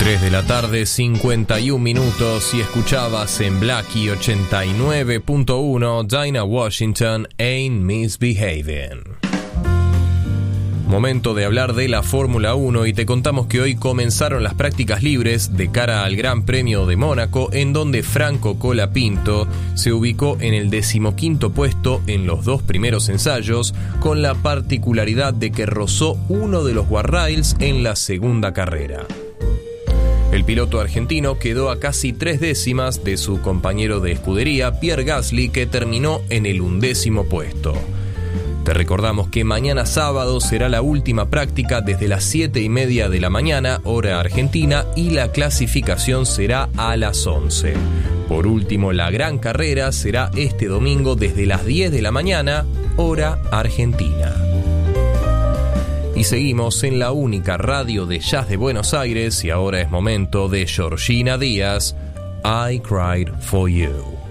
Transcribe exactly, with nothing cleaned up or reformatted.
tres de la tarde, cincuenta y un minutos, y escuchabas en Blackie ochenta y nueve punto uno Dinah Washington, Ain't Misbehaving. Momento de hablar de la Fórmula uno y te contamos que hoy comenzaron las prácticas libres de cara al Gran Premio de Mónaco, en donde Franco Colapinto se ubicó en el decimoquinto puesto en los dos primeros ensayos, con la particularidad de que rozó uno de los guardrails en la segunda carrera. El piloto argentino quedó a casi tres décimas de su compañero de escudería, Pierre Gasly, que terminó en el undécimo puesto. Te recordamos que mañana sábado será la última práctica desde las siete y media de la mañana, hora argentina, y la clasificación será a las once. Por último, la gran carrera será este domingo desde las diez de la mañana, hora argentina. Y seguimos en la única radio de jazz de Buenos Aires, y ahora es momento de Georgina Díaz, I Cried For You.